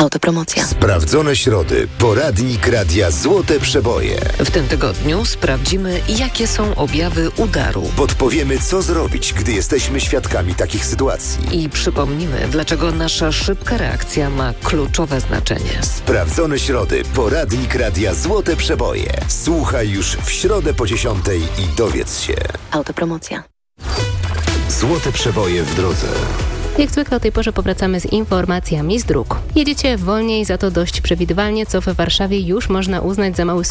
Autopromocja. Sprawdzone środy. Poradnik Radia Złote Przeboje. W tym tygodniu sprawdzimy, jakie są objawy udaru. Podpowiemy, co zrobić, gdy jesteśmy świadkami takich sytuacji. I przypomnimy, dlaczego nasza szybka reakcja ma kluczowe znaczenie. Sprawdzone środy. Poradnik Radia Złote Przeboje. Słuchaj już w środę po 10:00 i dowiedz się. Autopromocja. Złote Przeboje w drodze. Jak zwykle o tej porze powracamy z informacjami z dróg. Jedziecie wolniej, za to dość przewidywalnie, co w Warszawie już można uznać za mały